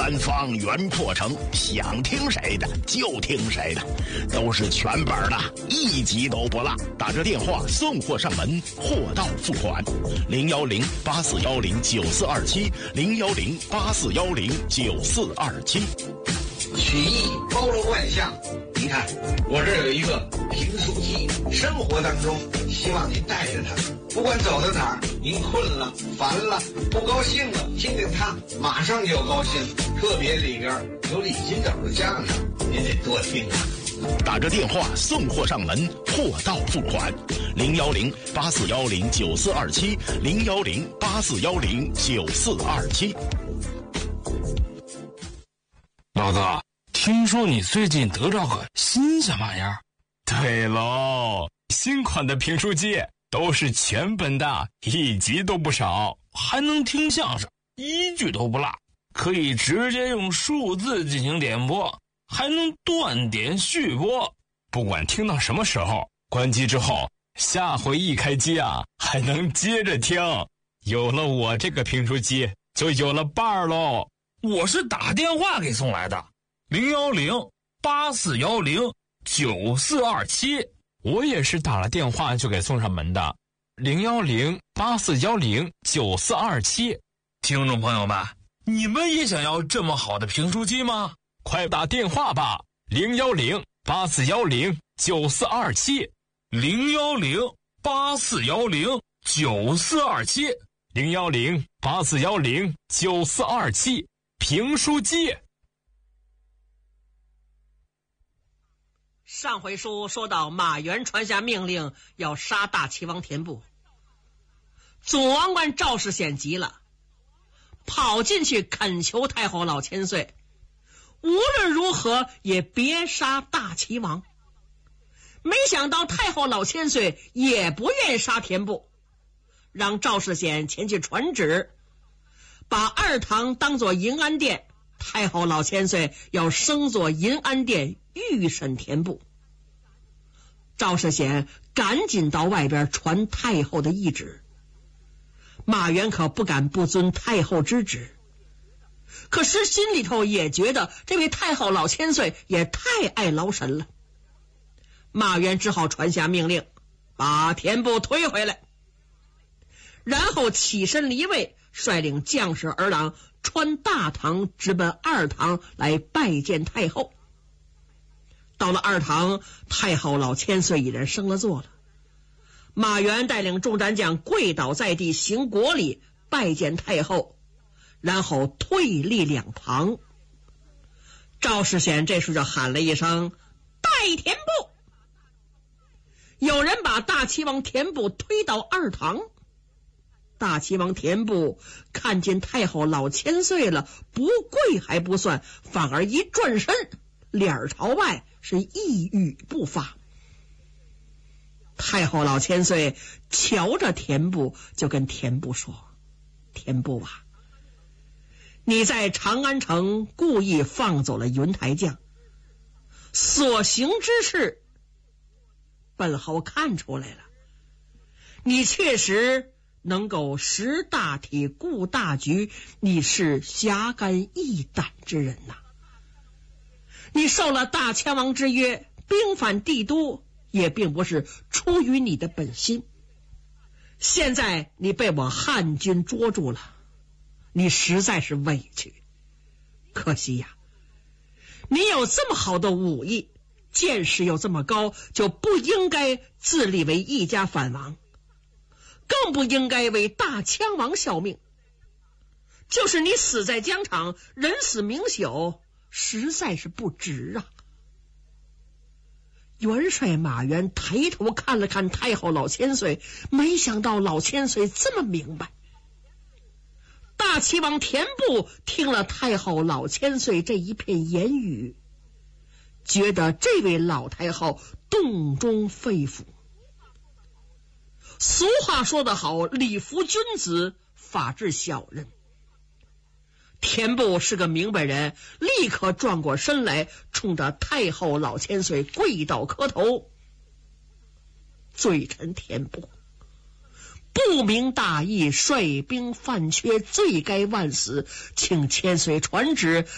三方原破城，想听谁的就听谁的，都是全本的，一集都不落。打着电话送货上门，货到付款。010-8410-9427，010-8410-9427。 曲艺包罗万象，你看我这有一个评书机，生活当中希望您带着它，不管走到哪儿，您困了、烦了、不高兴了，听听它，马上就高兴。特别里边有李金斗的相声，您得多听啊。 打着电话送货上门，货到付款。010-8410-9427，010-8410-9427。 老哥，听说你最近得着个新什么玩意儿？ 对喽，新款的评书机都是全本的，一集都不少， 还能听相声，一句都不落，可以直接用数字进行点播，还能断点续播。 不管听到什么时候，关机之后，下回一开机啊，还能接着听。有了我这个评书机，就有了伴儿喽。 我是打电话给送来的，010-8410-9427。 我也是打了电话就给送上门的，010-8410-9427。 听众朋友们，你们也想要这么好的评书机吗？ 快打电话吧，010-8410-9427， 010-8410-9427， 010-8410-9427。评书机。 上回书说到马援传下命令要杀大齐王田部，总王官赵世显急了，跑进去恳求太后老千岁，无论如何也别杀大齐王。没想到太后老千岁也不愿意杀田部，让赵世显前去传旨，把二堂当作银安殿，太后老千岁要升作银安殿御审田部。赵世显赶紧到外边传太后的懿旨，马援可不敢不遵太后之旨，可是心里头也觉得这位太后老千岁也太爱劳神了。马援只好传下命令，把田部推回来，然后起身离位，率领将士儿郎穿大堂直奔二堂来拜见太后。到了二堂，太后老千岁已然升了座了。马援带领众战将跪倒在地行国礼，拜见太后，然后退立两旁。赵世显这时就喊了一声：“代田部！”有人把大齐王田部推到二堂。大齐王田部看见太后老千岁了，不跪还不算，反而一转身，脸朝外，是一语不发。太后老千岁瞧着田部，就跟田部说：“田部啊，你在长安城故意放走了云台将，所行之事本侯看出来了，你确实能够识大体顾大局，你是侠肝义胆之人呐。你受了大羌王之约，兵反帝都，也并不是出于你的本心。现在你被我汉军捉住了，你实在是委屈。可惜呀，你有这么好的武艺，见识又这么高，就不应该自立为一家反王，更不应该为大羌王效命。就是你死在疆场，人死名朽，实在是不值啊。元帅马援抬头看了看太后老千岁，没想到老千岁这么明白。大齐王田部听了太后老千岁这一片言语，觉得这位老太后洞中肺腑。俗话说得好，礼服君子，法治小人。田部是个明白人，立刻转过身来，冲着太后老千岁跪倒磕头：“罪臣田部，不明大义，率兵犯缺，罪该万死，请千岁传旨，